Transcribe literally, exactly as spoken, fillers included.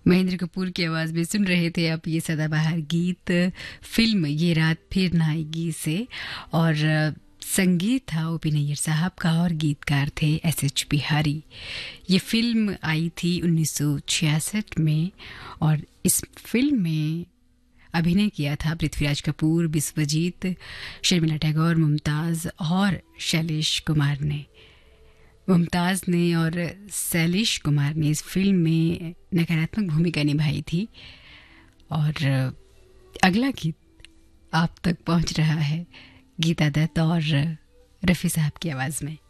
महेंद्र कपूर की आवाज़ में सुन रहे थे आप ये सदाबहार गीत फिल्म ये रात फिर न आएगी से। और संगीत था ओ पी नैयर साहब का और गीतकार थे एस एच बिहारी। ये फिल्म आई थी उन्नीस सौ छियासठ में और इस फिल्म में अभिनय किया था पृथ्वीराज कपूर, विश्वजीत, शर्मिला टैगोर, मुमताज़ और शैलेश कुमार ने। मुमताज़ ने और शैलेश कुमार ने इस फिल्म में नकारात्मक भूमिका निभाई थी। और अगला गीत आप तक पहुंच रहा है गीता दत्त और रफ़ी साहब की आवाज़ में।